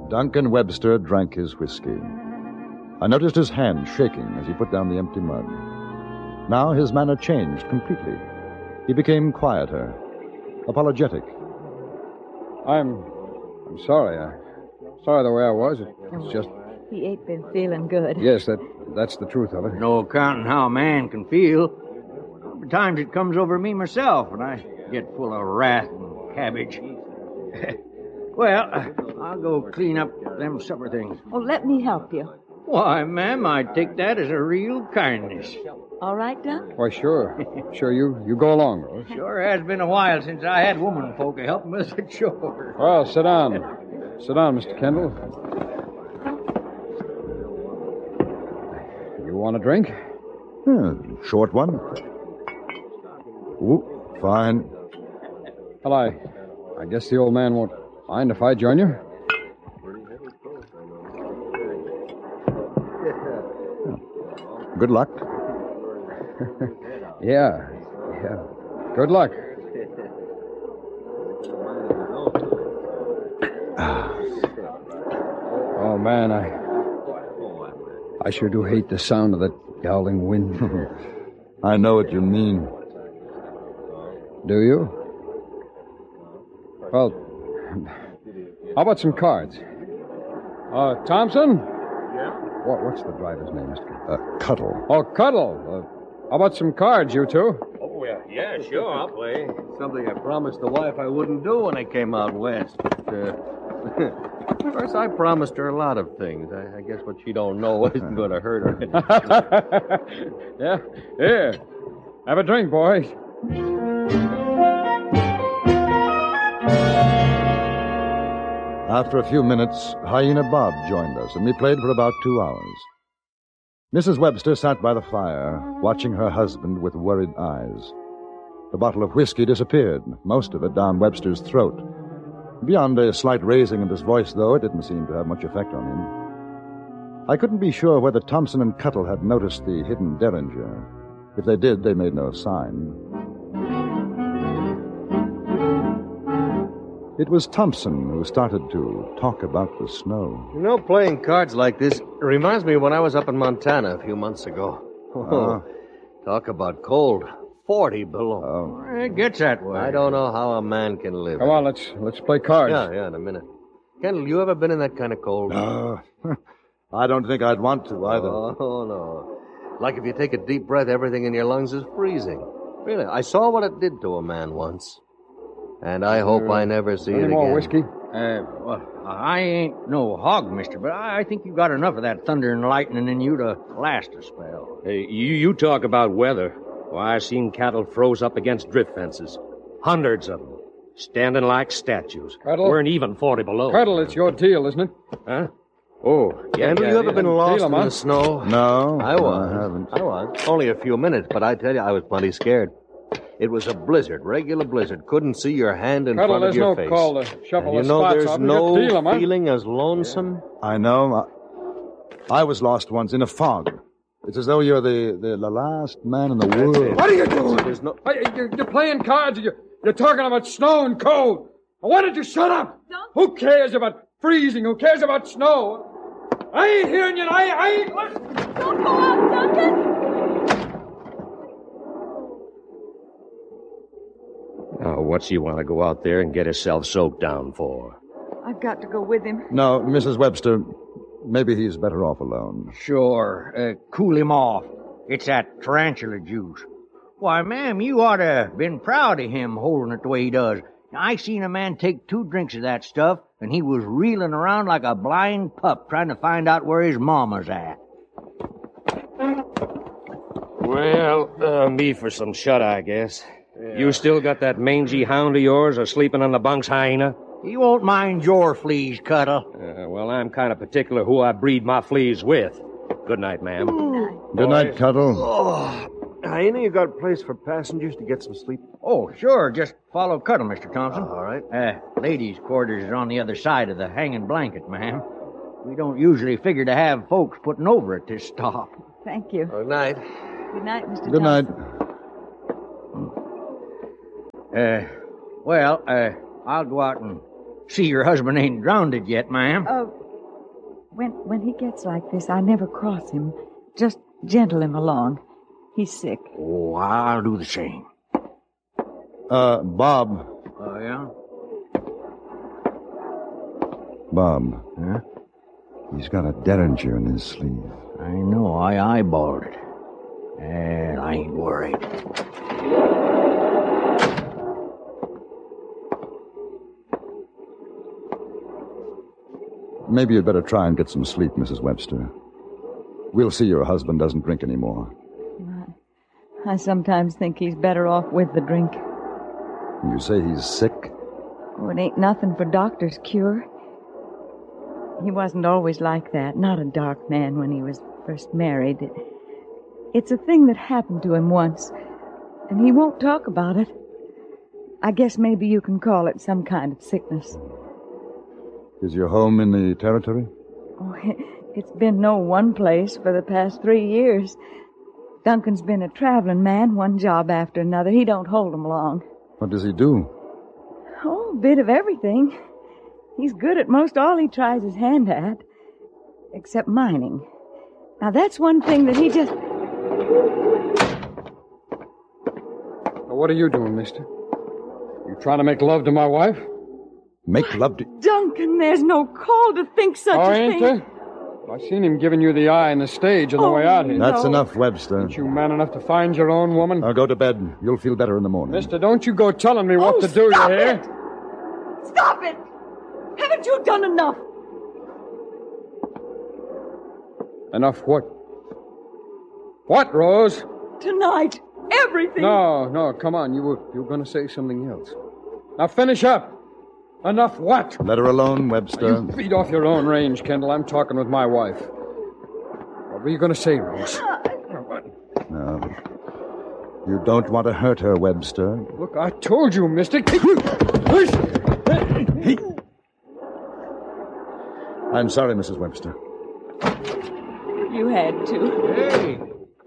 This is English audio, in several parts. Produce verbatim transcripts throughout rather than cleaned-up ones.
Duncan Webster drank his whiskey. I noticed his hand shaking as he put down the empty mug. Now his manner changed completely. He became quieter, apologetic. I'm... I'm sorry. I'm sorry the way I was. It, it's just... He ain't been feeling good. Yes, that that's the truth of it. No counting how a man can feel. Times it comes over me myself when I get full of wrath and cabbage. Well, I'll go clean up them supper things. Oh, let me help you. Why, ma'am, I take that as a real kindness. All right, Doc? Why, sure. Sure, you, you go along, Rose. Sure has been a while since I had woman folk to help me with the chores. Well, sit down. Sit down, Mister Kendall. You want a drink? Hmm, short one. Ooh, fine. Well, I, I guess the old man won't mind if I join you. Good luck. Yeah, yeah. Good luck. Oh, man, I... I sure do hate the sound of that howling wind. I know what you mean. Do you? Well, how about some cards? Uh, Thompson? Yeah? What, what's the driver's name, Mister Uh, Cuttle. Oh, Cuddle. Uh, how about some cards, you two? Oh, yeah, yeah, sure, I'll play. Something I promised the wife I wouldn't do when I came out west. But, uh, of course, I promised her a lot of things. I, I guess what she don't know isn't going to hurt her. Yeah, here. Have a drink, boys. After a few minutes, Hyena Bob joined us, and we played for about two hours. Missus Webster sat by the fire, watching her husband with worried eyes. The bottle of whiskey disappeared, most of it down Webster's throat. Beyond a slight raising of his voice, though, it didn't seem to have much effect on him. I couldn't be sure whether Thompson and Cuttle had noticed the hidden derringer. If they did, they made no sign. It was Thompson who started to talk about the snow. You know, playing cards like this reminds me of when I was up in Montana a few months ago. Oh, Uh, talk about cold. Forty below. oh. It gets that way. I don't know how a man can live. Come on, let's let's play cards. Yeah, yeah, in a minute. Kendall, you ever been in that kind of cold? No. I don't think I'd want to either. Oh, no. Like if you take a deep breath, everything in your lungs is freezing. Really, I saw what it did to a man once. And I hope I never see Any it more again. whiskey? Uh, well, I ain't no hog, mister, but I think you got enough of that thunder and lightning in you to last a spell. Hey, you, you talk about weather. Why, I seen cattle froze up against drift fences. Hundreds of them. Standing like statues. Cuddle? Weren't even forty below. Cuddle, it's your deal, isn't it? Huh? Oh, yeah. Kendall, yeah, you ever yeah. been lost Deal 'em, in huh? the snow? No, I was. I haven't. I was. Only a few minutes, but I tell you, I was plenty scared. It was a blizzard, regular blizzard. Couldn't see your hand in Cuddle, front of there's your no face. call to shuffle And you the know, spots there's off. no You deal 'em, huh? feeling as lonesome. I know. I, I was lost once in a fog. It's as though you're the, the, the last man in the world. What are you doing? There's no... Hey, You're, you're playing cards. and You're, you're talking about snow and cold. Why don't you shut up? Who cares about freezing? Who cares about snow? I ain't hearing you. I, I ain't listening. Don't go out, Duncan! Now, what's he want to go out there and get himself soaked down for? I've got to go with him. No, Missus Webster, maybe he's better off alone. Sure, uh, cool him off. It's that tarantula juice. Why, ma'am, you ought to have been proud of him holding it the way he does. I seen a man take two drinks of that stuff, and he was reeling around like a blind pup trying to find out where his mama's at. Well, uh, me for some shut, I guess. You still got that mangy hound of yours asleeping on the bunks, Hyena? He won't mind your fleas, Cuddle. Uh, well, I'm kind of particular who I breed my fleas with. Good night, ma'am. Good night, Cuddle. Oh, Hyena, you got a place for passengers to get some sleep? Oh, sure, just follow Cuddle, Mister Thompson. All right. Uh, ladies' quarters is on the other side of the hanging blanket, ma'am. We don't usually figure to have folks putting over at this stop. Thank you. Good night. Good night, Mister Good night. Thompson. Uh, well, uh, I'll go out and See your husband ain't drowned it yet, ma'am. Uh, when, when he gets like this, I never cross him. Just gentle him along. He's sick. Oh, I'll do the same. Uh, Bob. Oh, yeah? Bob. Huh? He's got a derringer in his sleeve. I know. I eyeballed it. And I ain't worried. Maybe you'd better try and get some sleep, Missus Webster. We'll see your husband doesn't drink anymore. I sometimes think he's better off with the drink. You say he's sick? Oh, it ain't nothing for doctor's cure. He wasn't always like that. Not a dark man when he was first married. It, it's a thing that happened to him once, and he won't talk about it. I guess maybe you can call it some kind of sickness. Is your home in the territory? Oh, it's been no one place for the past three years. Duncan's been a traveling man, one job after another. He don't hold 'em long. What does he do? Oh, a bit of everything. He's good at most all he tries his hand at, except mining. Now, that's one thing that he just... Now, what are you doing, mister? You trying to make love to my wife? Make love to... Duncan, there's no call to think such Oh, a ain't thing. there? I seen him giving you the eye on the stage on the Oh, way out here. no. That's enough, Webster. Ain't you man enough to find your own woman? Now go to bed. You'll feel better in the morning. Mister, don't you go telling me what Oh, to do, you stop hear? it! Stop it! Haven't you done enough? Enough what? What, Rose? Tonight, everything. No, no, come on. You were, you were going to say something else. Now finish up. Enough what? Let her alone, Webster. You feed off your own range, Kendall. I'm talking with my wife. What were you going to say, Rose? No. You don't want to hurt her, Webster. Look, I told you, mister. I'm sorry, Missus Webster. You had to. Hey.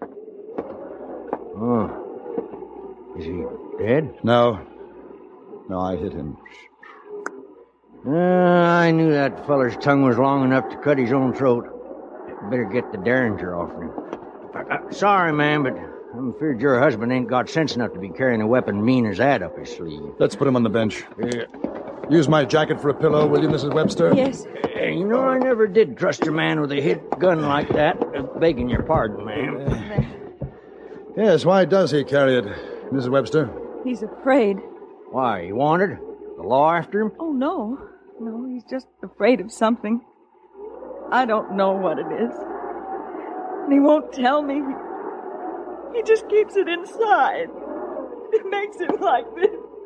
Oh. Is he dead? No. No, I hit him. Uh, I knew that feller's tongue was long enough to cut his own throat. Better get the derringer off him. Uh, sorry, ma'am, but I'm afraid your husband ain't got sense enough to be carrying a weapon mean as that up his sleeve. Let's put him on the bench. Yeah. Use my jacket for a pillow, will you, Missus Webster? Yes. Hey, you know, I never did trust a man with a hit gun like that. Uh, begging your pardon, ma'am. Yes, why does he carry it, Missus Webster? He's afraid. Why, he wanted? The law after him? Oh, no. No, he's just afraid of something. I don't know what it is. And he won't tell me. He, he just keeps it inside. It makes him like this.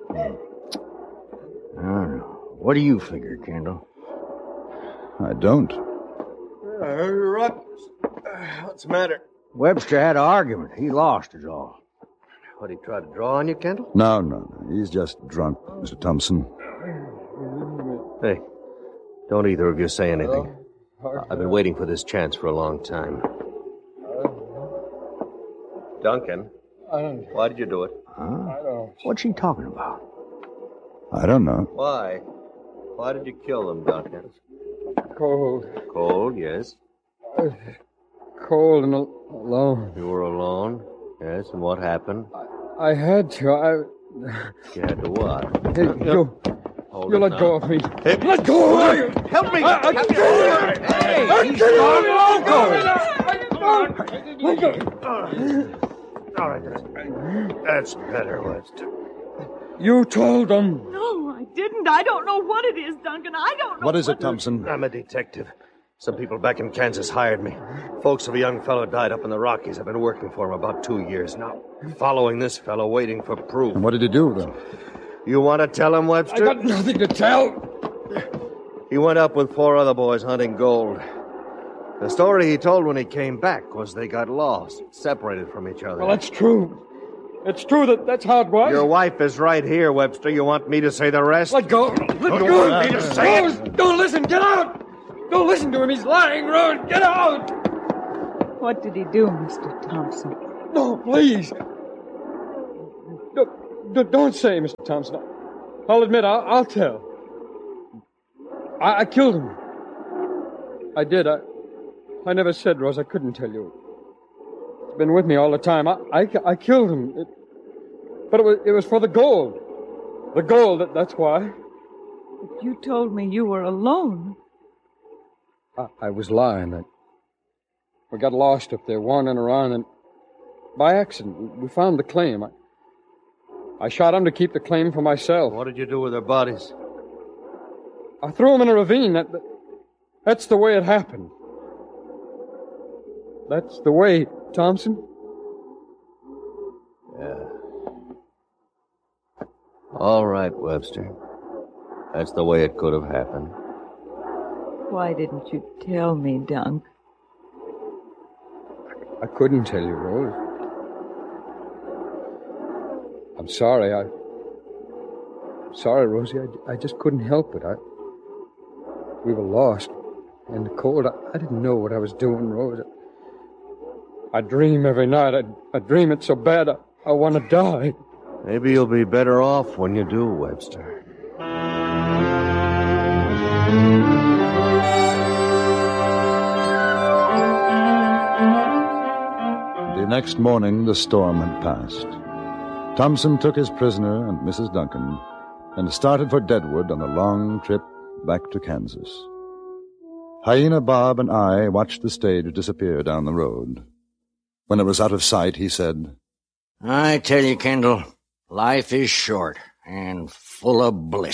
I don't know. What do you figure, Kendall? I don't. Uh, Ruck, what's the matter? Webster had an argument. He lost, is all. What, he tried to draw on you, Kendall? No, no, no. He's just drunk, Mister Thompson. Hey, don't either of you say anything. I've been waiting for this chance for a long time. Duncan, why did you do it? Huh? What's he talking about? I don't know. Why? Why did you kill them, Duncan? Cold. Cold, yes. Cold and al- alone. You were alone? Yes, and what happened? I had to. I... You had to what? Hey, you... Hold You it let now. go of me. Let go of me! Help me! I, I Help can't me! Hey, Hey, he's All right, that's, that's better, Webster. You told them. No, I didn't. I don't know what it is, Duncan. I don't know. What is it, Thompson? I'm a detective. Some people back in Kansas hired me. Folks of a young fellow died up in the Rockies. I've been working for him about two years now. Following this fellow, waiting for proof. And what did he do, then? You want to tell him, I Webster? got nothing to tell. He went up with four other boys hunting gold. The story he told when he came back was they got lost, separated from each other. Well, that's true. It's true that that's how it was. Your wife is right here, Webster. You want me to say the rest? Let go. Let You go. want me to say Rose, it? don't listen. Get out. Don't listen to him. He's lying, Rose. Get out. What did he do, Mister Thompson? No, please. Don't, don't say, Mister Thompson. I'll admit, I'll, I'll tell. I, I killed him. I did. I, I never said, Rose. I couldn't tell you. It's been with me all the time. I, I, I killed him. It, but it was, it was for the gold. The gold, that, that's why. But you told me you were alone. I, I was lying. I, we got lost up there, wandering around, and by accident, we found the claim. I, I shot him to keep the claim for myself. What did you do with their bodies? I threw them in a ravine. That, that, that's the way it happened. That's the way, Thompson. Yeah. All right, Webster. That's the way it could have happened. Why didn't you tell me, Dunk? I couldn't tell you, Rose. I'm sorry. I... I'm sorry, Rosie. I, I just couldn't help it. I... We were lost. In the cold. I, I didn't know what I was doing, Rose. I, I dream every night. I, I dream it so bad I, I want to die. Maybe you'll be better off when you do, Webster. The next morning, the storm had passed. Thompson took his prisoner and Missus Duncan and started for Deadwood on a long trip back to Kansas. Hyena Bob and I watched the stage disappear down the road. When it was out of sight, he said, I tell you, Kendall, life is short and full of bliss.